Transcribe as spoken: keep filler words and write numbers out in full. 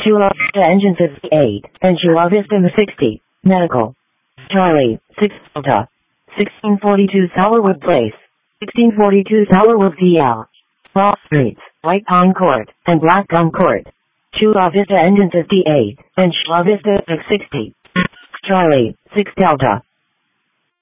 Chula Vista Engine fifty-eight, and Chula Vista sixty, Medical. Charlie, six Delta. sixteen forty-two Sourwood Place. sixteen forty-two Sourwood P L. Wall Streets, White Pine Court, and Black Gum Court. Chula Vista Engine fifty-eight, and Chula Vista sixty. Charlie, six Delta.